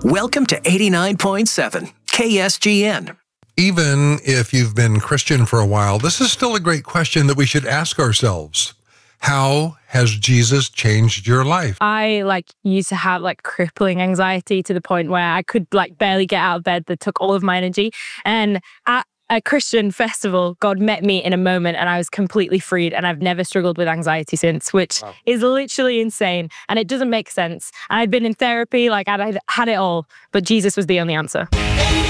Welcome to 89.7 KSGN. Even if you've been Christian for a while, this is still a great question that we should ask ourselves. How has Jesus changed your life? I used to have crippling anxiety to the point where I could barely get out of bed. That took all of my energy. And at a Christian festival, God met me in a moment and I was completely freed, and I've never struggled with anxiety since, which is literally insane. And it doesn't make sense. And I'd been in therapy, I'd had it all, but Jesus was the only answer.